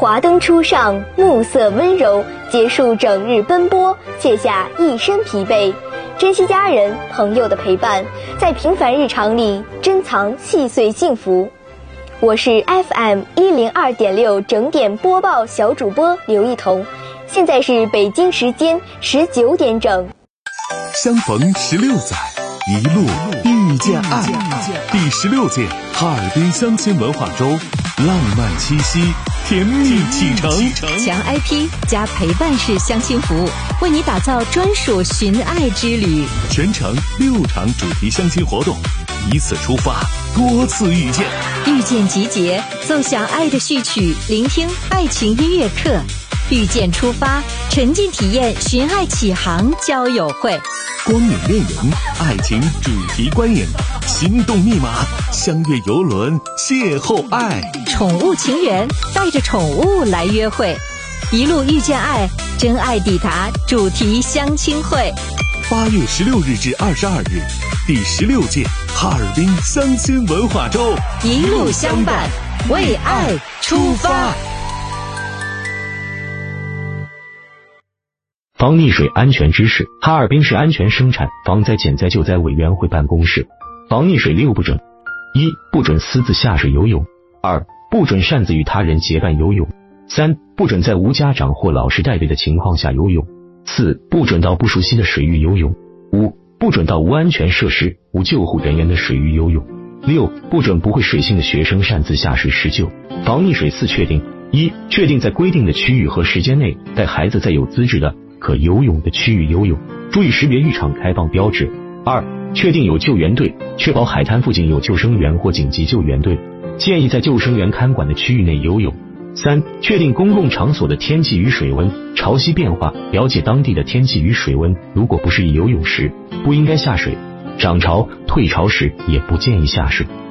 华灯初上，暮色温柔，结束整日奔波，卸下一身疲惫，珍惜家人朋友的陪伴，在平凡日常里珍藏细碎幸福。我是 FM102.6 整点播报小主播刘一彤，现在是北京时间19点整。 相逢16载，一路遇见爱。第16届哈尔滨相亲文化周，浪漫七夕，甜蜜启程。 强 IP 加陪伴式相亲服务，为你打造专属寻爱之旅。 全程6场主题相亲活动，一次出发，多次遇见。 遇见集结，奏响爱的序曲，聆听爱情音乐课。遇见出发，沉浸体验寻爱启航交友会。 光影恋人，爱情主题观影，心动密码，相约游轮，邂逅爱。 宠物情缘，带着宠物来约会。一路遇见爱，真爱抵达主题相亲会。 8月16日至22日，第16届哈尔滨相亲文化周， 一路相伴，为爱出发。 防溺水安全知识。哈尔滨市安全生产防灾减灾救灾委员会办公室防溺水6不准： 1. 不准私自下水游泳； 2. 不准擅自与他人结伴游泳； 3. 不准在无家长或老师带队的情况下游泳； 4. 不准到不熟悉的水域游泳； 5. 不准到无安全设施、无救护人员的水域游泳； 6. 不准不会水性的学生擅自下水施救。防溺水4确定： 1. 确定在规定的区域和时间内带孩子在有资质的可游泳的区域游泳，注意识别浴场开放标志。2. 确定有救援队，确保海滩附近有救生员或紧急救援队，建议在救生员看管的区域内游泳。3. 确定公共场所的天气与水温，潮汐变化，了解当地的天气与水温，如果不适宜游泳时，不应该下水；涨潮、退潮时也不建议下水。